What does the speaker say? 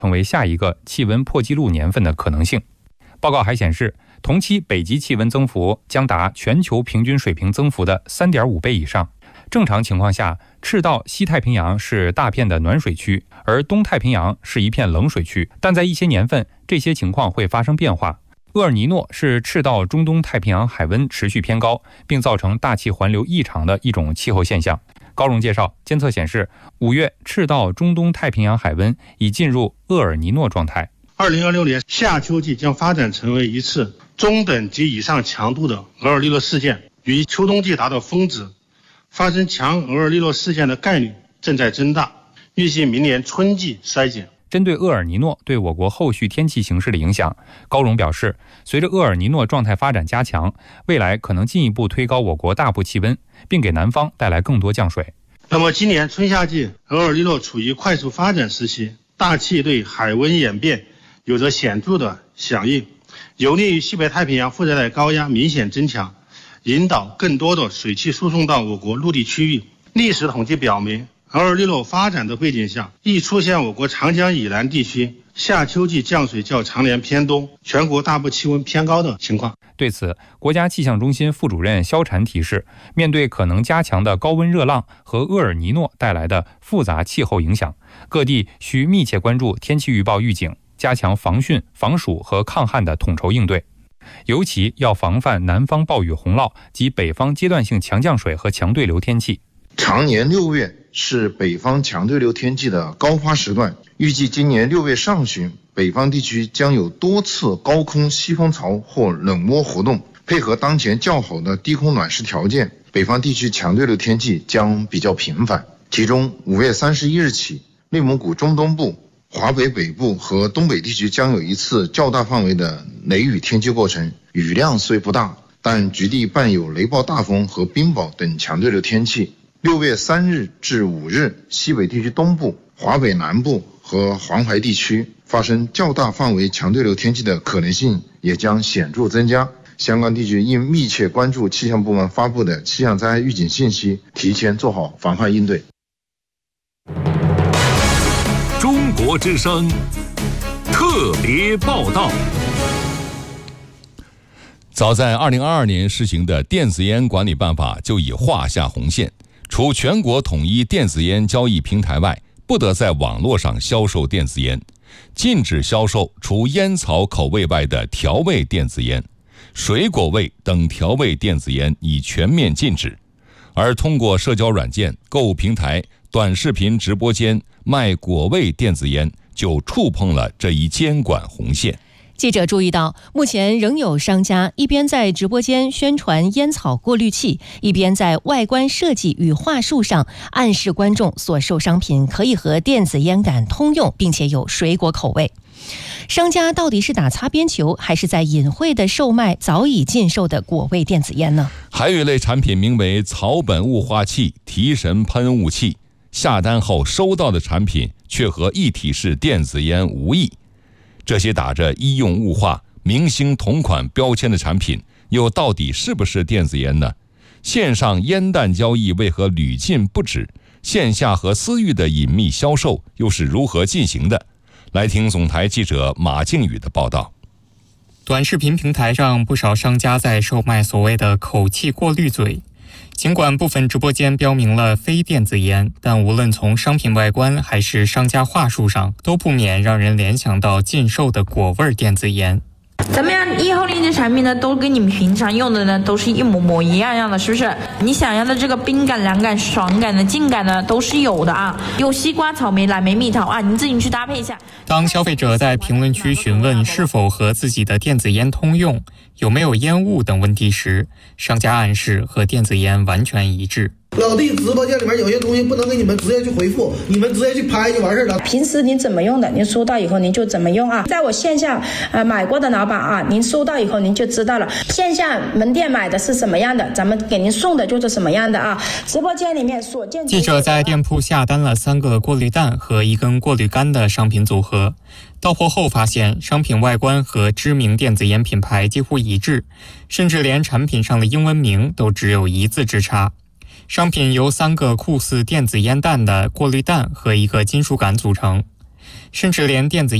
成为下一个气温破纪录年份的可能性。报告还显示，同期北极气温增幅将达全球平均水平增幅的 3.5 倍以上。正常情况下，赤道西太平洋是大片的暖水区，而东太平洋是一片冷水区。但在一些年份，这些情况会发生变化。厄尔尼诺是赤道中东太平洋海温持续偏高，并造成大气环流异常的一种气候现象。高荣介绍，监测显示，5月赤道中东太平洋海温已进入厄尔尼诺状态。 2026年夏秋季将发展成为一次中等级以上强度的厄尔尼诺事件，与秋冬季达到峰值。发生强厄尔尼诺事件的概率正在增大，预计明年春季衰减。 针对厄尔尼诺对我国后续天气形势的影响，高荣表示，随着厄尔尼诺状态发展加强，未来可能进一步推高我国大部气温，并给南方带来更多降水。 那么今年春夏季厄尔尼诺处于快速发展时期，大气对海温演变有着显著的响应，有利于西北太平洋副热带高压明显增强，引导更多的水汽输送到我国陆地区域。历史统计表明，厄尔尼诺发展的背景下，易出现我国长江以南地区夏秋季降水较常年偏东，全国大部气温偏高的情况。 对此，国家气象中心副主任肖禅提示，面对可能加强的高温热浪和厄尔尼诺带来的复杂气候影响，各地需密切关注天气预报预警，加强防汛、防暑和抗旱的统筹应对。尤其要防范南方暴雨洪涝及北方阶段性强降水和强对流天气。 常年6月是北方强对流天气的高发时段，预计今年6月上旬，北方地区将有多次高空西风槽或冷涡活动，配合当前较好的低空暖湿条件，北方地区强对流天气将比较频繁。其中5月31日起，内蒙古中东部、华北北部和东北地区将有一次较大范围的雷雨天气过程，雨量虽不大，但局地伴有雷暴大风和冰雹等强对流天气。6月3日至5日，西北地区东部、华北南部和黄淮地区发生较大范围强对流天气的可能性也将显著增加。相关地区应密切关注气象部门发布的气象灾害预警信息，提前做好防范应对。 中国之声特别报道。早在2022年施行的电子烟管理办法就已画下红线，除全国统一电子烟交易平台外，不得在网络上销售电子烟，禁止销售除烟草口味外的调味电子烟，水果味等调味电子烟已全面禁止。而通过社交软件、购物平台、短视频直播间卖果味电子烟，就触碰了这一监管红线。 记者注意到，目前仍有商家一边在直播间宣传烟草过滤器，一边在外观设计与话术上暗示观众所售商品可以和电子烟杆通用，并且有水果口味。商家到底是打擦边球，还是在隐晦地售卖早已禁售的果味电子烟呢？ 还有一类产品名为草本雾化器、提神喷雾器，下单后收到的产品却和一体式电子烟无异。这些打着医用雾化、明星同款标签的产品，又到底是不是电子烟呢？线上烟弹交易为何屡禁不止？线下和私域的隐秘销售又是如何进行的？来听总台记者马靖宇的报道。 短视频平台上，不少商家在售卖所谓的口气过滤嘴。尽管部分直播间标明了非电子烟，但无论从商品外观还是商家话术上，都不免让人联想到禁售的果味电子烟。 咱们以后那些产品呢，都跟你们平常用的呢，都是一模模一样的，是不是？你想要的这个冰感、凉感、爽感的、劲感呢，都是有的啊。有西瓜、草莓、蓝莓、蜜桃啊，你自己去搭配一下。 当消费者在评论区询问是否和自己的电子烟通用、有没有烟雾等问题时，商家暗示和电子烟完全一致。 老弟，直播间里面有些东西不能给你们直接去回复，你们直接去拍就完事了。 平时您怎么用的，您收到以后您就怎么用啊。在我线下买过的老板啊，您收到以后您就知道了，线下门店买的是什么样的，咱们给您送的就是什么样的啊。直播间里面所见。 记者在店铺下单了3个过滤蛋和1根过滤杆的商品组合，到货后发现商品外观和知名电子烟品牌几乎一致，甚至连产品上的英文名都只有1字之差。商品由3个酷似电子烟弹的过滤蛋和1个金属杆组成。 甚至连电子